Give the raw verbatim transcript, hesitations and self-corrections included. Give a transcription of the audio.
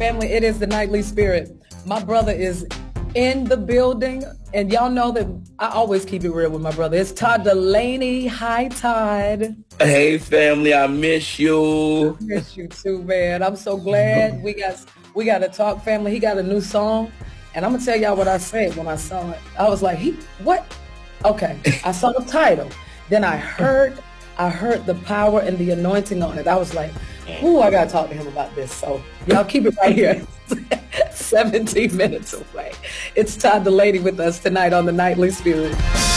family, it is the Nightly Spirit. My brother is in the building, and y'all know that I always keep it real with my brother. It's Todd Dulaney. Hi, Todd. Hey, family, I miss you. I miss you too, man. I'm so glad we got we got to talk, family. He got a new song, and I'm gonna tell y'all what I said when I saw it. I was like, he what? Okay, I saw the title, then I heard I heard the power and the anointing on it. I was like, ooh, I gotta talk to him about this. So y'all keep it right here. seventeen minutes away. It's Todd Dulaney with us tonight on the Nightly Spirit.